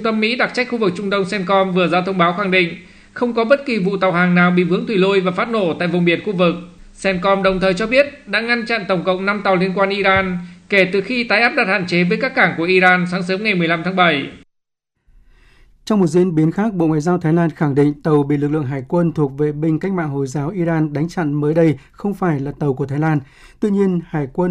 tâm Mỹ đặc trách khu vực Trung Đông CENTCOM vừa ra thông báo khẳng định không có bất kỳ vụ tàu hàng nào bị vướng thủy lôi và phát nổ tại vùng biển khu vực. CENTCOM đồng thời cho biết đã ngăn chặn tổng cộng 5 tàu liên quan Iran kể từ khi tái áp đặt hạn chế với các cảng của Iran sáng sớm ngày 15 tháng 7. Trong một diễn biến khác, Bộ Ngoại giao Thái Lan khẳng định tàu bị lực lượng hải quân thuộc vệ binh cách mạng Hồi giáo Iran đánh chặn mới đây không phải là tàu của Thái Lan. Tuy nhiên, Hải quân